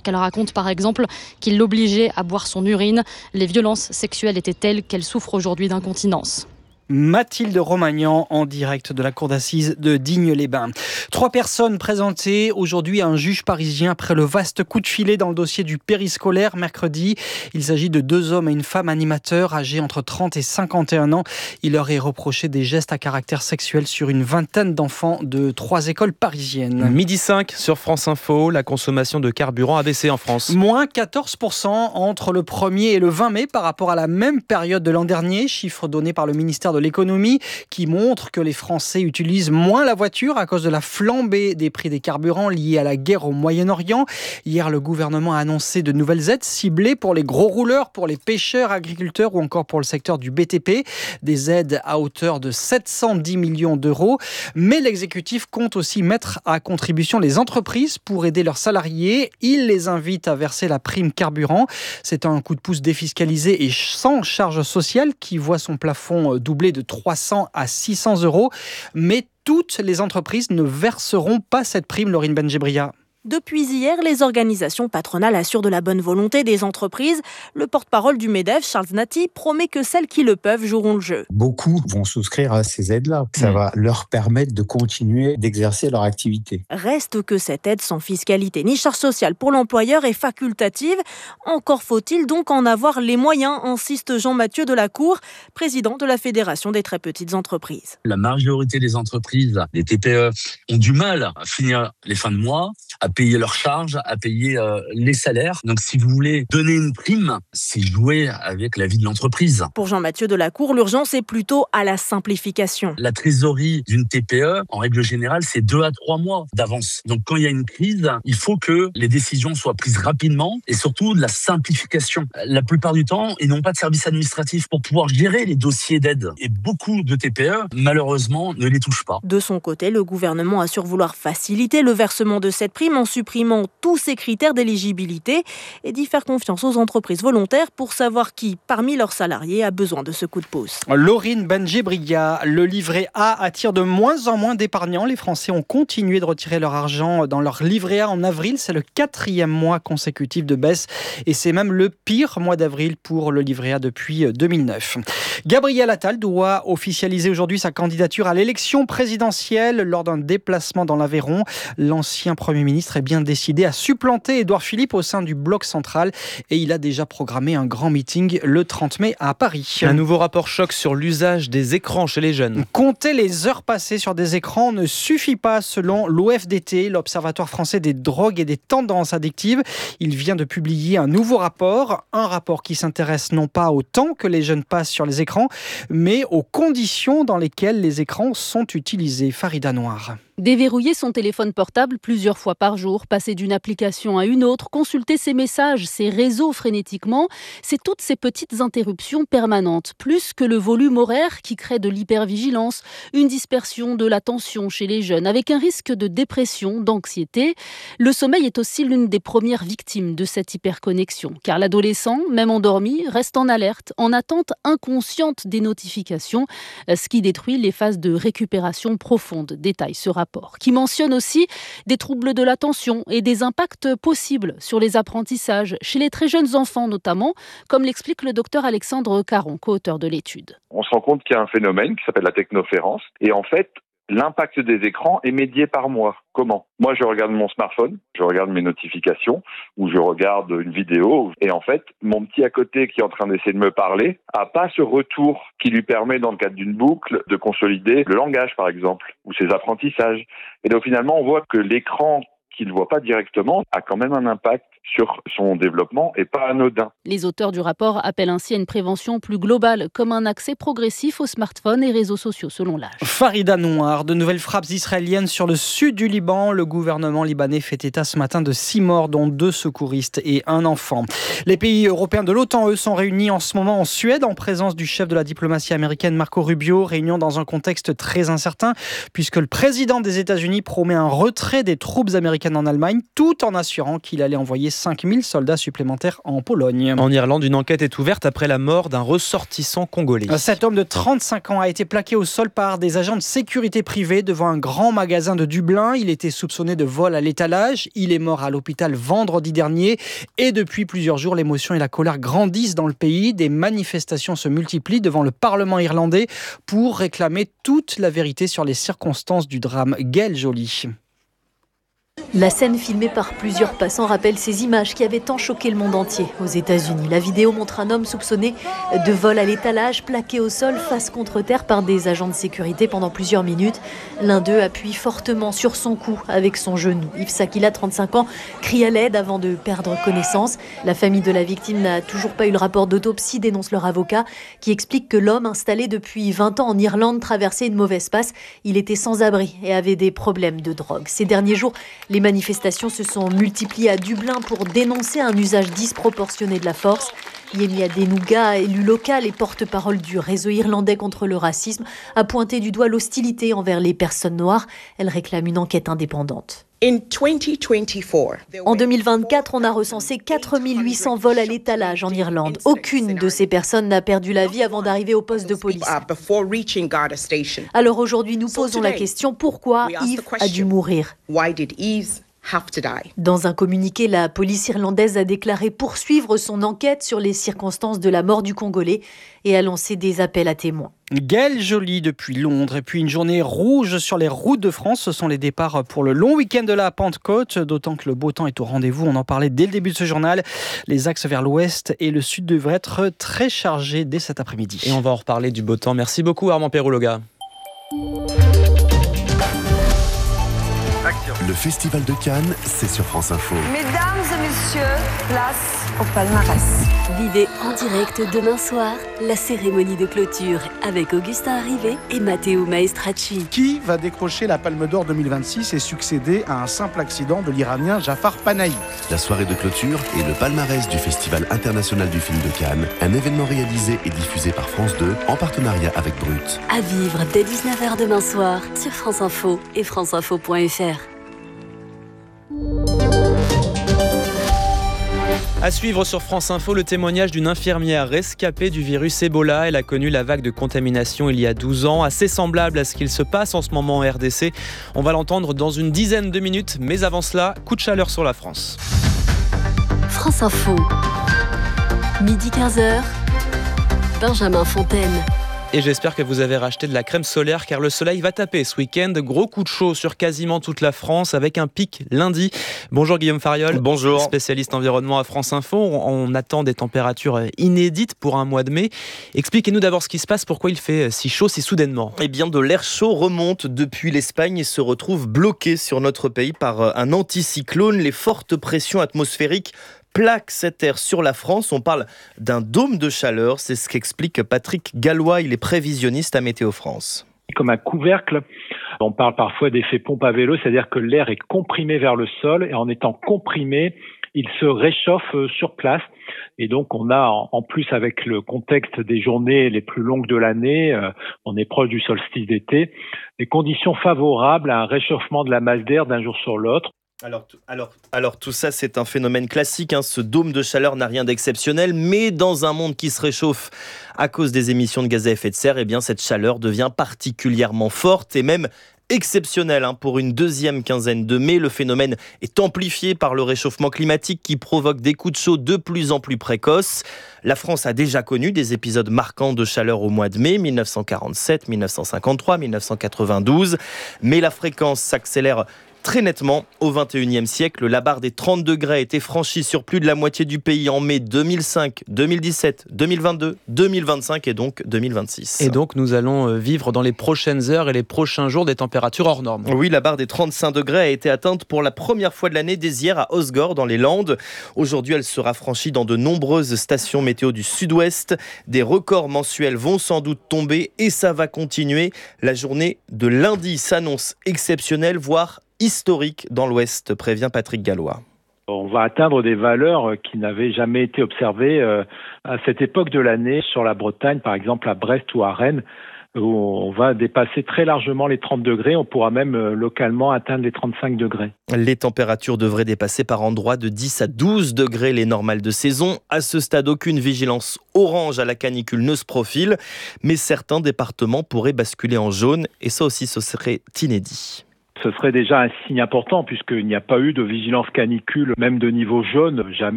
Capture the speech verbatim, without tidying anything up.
lorsqu'elle raconte par exemple qu'il l'obligeait à boire son urine. Les violences sexuelles étaient telles qu'elle souffre aujourd'hui d'incontinence. Mathilde Romagnan en direct de la cour d'assises de Digne-les-Bains. Trois personnes présentées aujourd'hui à un juge parisien après le vaste coup de filet dans le dossier du périscolaire mercredi. Il s'agit de deux hommes et une femme animateurs âgés entre trente et cinquante et un ans. Il leur est reproché des gestes à caractère sexuel sur une vingtaine d'enfants de trois écoles parisiennes. Midi cinq sur France Info, la consommation de carburant a baissé en France. Moins quatorze pour cent entre le premier et le vingt mai par rapport à la même période de l'an dernier. Chiffre donné par le ministère de de l'économie qui montre que les Français utilisent moins la voiture à cause de la flambée des prix des carburants liés à la guerre au Moyen-Orient. Hier, le gouvernement a annoncé de nouvelles aides ciblées pour les gros rouleurs, pour les pêcheurs, agriculteurs ou encore pour le secteur du B T P. Des aides à hauteur de sept cent dix millions d'euros. Mais l'exécutif compte aussi mettre à contribution les entreprises pour aider leurs salariés. Il les invite à verser la prime carburant. C'est un coup de pouce défiscalisé et sans charge sociale qui voit son plafond doublé de trois cents à six cents euros. Mais toutes les entreprises ne verseront pas cette prime, Laurine Benjebria. Depuis hier, les organisations patronales assurent de la bonne volonté des entreprises. Le porte-parole du MEDEF, Charles Nati, promet que celles qui le peuvent joueront le jeu. Beaucoup vont souscrire à ces aides-là. Ça mmh. va leur permettre de continuer d'exercer leur activité. Reste que cette aide sans fiscalité ni charge sociale pour l'employeur est facultative. Encore faut-il donc en avoir les moyens, insiste Jean-Mathieu Delacour, président de la Fédération des très petites entreprises. La majorité des entreprises, des T P E, ont du mal à finir les fins de mois, à payer leurs charges, à payer euh, les salaires. Donc si vous voulez donner une prime, c'est jouer avec la vie de l'entreprise. Pour Jean-Mathieu Delacour, l'urgence est plutôt à la simplification. La trésorerie d'une T P E, en règle générale, c'est deux à trois mois d'avance. Donc quand il y a une crise, il faut que les décisions soient prises rapidement et surtout de la simplification. La plupart du temps, ils n'ont pas de service administratif pour pouvoir gérer les dossiers d'aide. Et beaucoup de T P E, malheureusement, ne les touchent pas. De son côté, le gouvernement assure vouloir faciliter le versement de cette prime en supprimant tous ces critères d'éligibilité et d'y faire confiance aux entreprises volontaires pour savoir qui, parmi leurs salariés, a besoin de ce coup de pouce. Laurine Benjebria, le livret A attire de moins en moins d'épargnants. Les Français ont continué de retirer leur argent dans leur livret A en avril. C'est le quatrième mois consécutif de baisse et c'est même le pire mois d'avril pour le livret A depuis deux mille neuf. Gabriel Attal doit officialiser aujourd'hui sa candidature à l'élection présidentielle lors d'un déplacement dans l'Aveyron. L'ancien Premier ministre est bien décidé à supplanter Édouard Philippe au sein du bloc central et il a déjà programmé un grand meeting le trente mai à Paris. Un nouveau rapport choc sur l'usage des écrans chez les jeunes. Compter les heures passées sur des écrans ne suffit pas selon l'O F D T, l'Observatoire français des drogues et des tendances addictives. Il vient de publier un nouveau rapport, un rapport qui s'intéresse non pas au temps que les jeunes passent sur les écrans, mais aux conditions dans lesquelles les écrans sont utilisés. Farida Noir. Déverrouiller son téléphone portable plusieurs fois par jour, passer d'une application à une autre, consulter ses messages, ses réseaux frénétiquement, c'est toutes ces petites interruptions permanentes, plus que le volume horaire qui crée de l'hypervigilance, une dispersion de l'attention chez les jeunes, avec un risque de dépression, d'anxiété. Le sommeil est aussi l'une des premières victimes de cette hyperconnexion, car l'adolescent, même endormi, reste en alerte, en attente inconsciente des notifications, ce qui détruit les phases de récupération profonde, détaille ce rapport. Qui mentionne aussi des troubles de l'attention et des impacts possibles sur les apprentissages, chez les très jeunes enfants notamment, comme l'explique le docteur Alexandre Caron, co-auteur de l'étude. On se rend compte qu'il y a un phénomène qui s'appelle la technoférence, et en fait, l'impact des écrans est médié par moi. Comment ? Moi, je regarde mon smartphone, je regarde mes notifications, ou je regarde une vidéo, et en fait, mon petit à côté qui est en train d'essayer de me parler a pas ce retour qui lui permet, dans le cadre d'une boucle, de consolider le langage, par exemple, ou ses apprentissages. Et donc, finalement, on voit que l'écran qu'il ne voit pas directement a quand même un impact sur son développement et pas anodin. Les auteurs du rapport appellent ainsi à une prévention plus globale, comme un accès progressif aux smartphones et réseaux sociaux selon l'âge. Farida Noir, de nouvelles frappes israéliennes sur le sud du Liban. Le gouvernement libanais fait état ce matin de six morts, dont deux secouristes et un enfant. Les pays européens de l'OTAN, eux, sont réunis en ce moment en Suède, en présence du chef de la diplomatie américaine Marco Rubio. Réunion dans un contexte très incertain, puisque le président des États-Unis promet un retrait des troupes américaines américaine en Allemagne, tout en assurant qu'il allait envoyer cinq mille soldats supplémentaires en Pologne. En Irlande, une enquête est ouverte après la mort d'un ressortissant congolais. Cet homme de trente-cinq ans a été plaqué au sol par des agents de sécurité privée devant un grand magasin de Dublin. Il était soupçonné de vol à l'étalage. Il est mort à l'hôpital vendredi dernier. Et depuis plusieurs jours, l'émotion et la colère grandissent dans le pays. Des manifestations se multiplient devant le Parlement irlandais pour réclamer toute la vérité sur les circonstances du drame. Gaël Joly. La scène filmée par plusieurs passants rappelle ces images qui avaient tant choqué le monde entier aux États-Unis. La vidéo montre un homme soupçonné de vol à l'étalage, plaqué au sol face contre terre par des agents de sécurité pendant plusieurs minutes. L'un d'eux appuie fortement sur son cou avec son genou. Yves Sakila, trente-cinq ans, crie à l'aide avant de perdre connaissance. La famille de la victime n'a toujours pas eu le rapport d'autopsie, dénonce leur avocat, qui explique que l'homme installé depuis vingt ans en Irlande traversait une mauvaise passe. Il était sans abri et avait des problèmes de drogue. Ces derniers jours, les manifestations se sont multipliées à Dublin pour dénoncer un usage disproportionné de la force. Yemi Adenuga, élu local et porte-parole du réseau irlandais contre le racisme, a pointé du doigt l'hostilité envers les personnes noires. Elle réclame une enquête indépendante. En deux mille vingt-quatre, on a recensé quatre mille huit cents vols à l'étalage en Irlande. Aucune de ces personnes n'a perdu la vie avant d'arriver au poste de police. Alors aujourd'hui, nous posons la question, pourquoi Yves a dû mourir ? Dans un communiqué, la police irlandaise a déclaré poursuivre son enquête sur les circonstances de la mort du Congolais et a lancé des appels à témoins. Gaël Joly depuis Londres. Et puis une journée rouge sur les routes de France. Ce sont les départs pour le long week-end de la Pentecôte. D'autant que le beau temps est au rendez-vous. On en parlait dès le début de ce journal. Les axes vers l'ouest et le sud devraient être très chargés dès cet après-midi. Et on va en reparler du beau temps. Merci beaucoup Armand Perrouloga. Le Festival de Cannes, c'est sur France Info. Mesdames et messieurs, place au palmarès. Vivez en direct demain soir la cérémonie de clôture avec Augustin Arrivé et Matteo Maestracci. Qui va décrocher la Palme d'Or deux mille vingt-six et succéder à un simple accident de l'Iranien Jafar Panahi? La soirée de clôture et le palmarès du Festival international du film de Cannes, un événement réalisé et diffusé par France deux en partenariat avec Brut. À vivre dès dix-neuf heures demain soir sur France Info et franceinfo point f r. À suivre sur France Info, le témoignage d'une infirmière rescapée du virus Ebola. Elle a connu la vague de contamination il y a douze ans, assez semblable à ce qu'il se passe en ce moment en R D C. On va l'entendre dans une dizaine de minutes, mais avant cela, coup de chaleur sur la France. France Info, midi quinze heures, Benjamin Fontaine. Et j'espère que vous avez racheté de la crème solaire car le soleil va taper ce week-end. Gros coup de chaud sur quasiment toute la France avec un pic lundi. Bonjour Guillaume Fariol. Bonjour. Spécialiste environnement à France Info. On attend des températures inédites pour un mois de mai. Expliquez-nous d'abord ce qui se passe, pourquoi il fait si chaud si soudainement. Eh bien, de l'air chaud remonte depuis l'Espagne et se retrouve bloqué sur notre pays par un anticyclone. Les fortes pressions atmosphériques plaque cet air sur la France. On parle d'un dôme de chaleur. C'est ce qu'explique Patrick Gallois. Il est prévisionniste à Météo France. Comme un couvercle, on parle parfois d'effet pompe à vélo, c'est-à-dire que l'air est comprimé vers le sol et en étant comprimé, il se réchauffe sur place. Et donc, on a, en plus, avec le contexte des journées les plus longues de l'année, euh, on est proche du solstice d'été, des conditions favorables à un réchauffement de la masse d'air d'un jour sur l'autre. Alors, alors, alors tout ça c'est un phénomène classique, hein. Ce dôme de chaleur n'a rien d'exceptionnel, mais dans un monde qui se réchauffe à cause des émissions de gaz à effet de serre, eh bien cette chaleur devient particulièrement forte et même exceptionnelle, hein. Pour une deuxième quinzaine de mai, le phénomène est amplifié par le réchauffement climatique qui provoque des coups de chaud de plus en plus précoces. La France a déjà connu des épisodes marquants de chaleur au mois de mai, dix-neuf cent quarante-sept, dix-neuf cent cinquante-trois, dix-neuf cent quatre-vingt-douze, mais la fréquence s'accélère très nettement. Au vingt et unième siècle, la barre des trente degrés a été franchie sur plus de la moitié du pays en mai deux mille cinq, deux mille dix-sept, deux mille vingt-deux, deux mille vingt-cinq et donc deux mille vingt-six. Et donc nous allons vivre dans les prochaines heures et les prochains jours des températures hors normes. Oui, la barre des trente-cinq degrés a été atteinte pour la première fois de l'année dès hier à Osgore dans les Landes. Aujourd'hui, elle sera franchie dans de nombreuses stations météo du sud-ouest. Des records mensuels vont sans doute tomber et ça va continuer. La journée de lundi s'annonce exceptionnelle, voire historique dans l'Ouest, prévient Patrick Gallois. On va atteindre des valeurs qui n'avaient jamais été observées à cette époque de l'année sur la Bretagne, par exemple à Brest ou à Rennes. où on va dépasser très largement les trente degrés. On pourra même euh, localement atteindre les trente-cinq degrés. Les températures devraient dépasser par endroits de dix à douze degrés les normales de saison. À ce stade, aucune vigilance orange à la canicule ne se profile, mais certains départements pourraient basculer en jaune et ça aussi, ce serait inédit. Ce serait déjà un signe important puisqu'il n'y a pas eu de vigilance canicule, même de niveau jaune, jamais.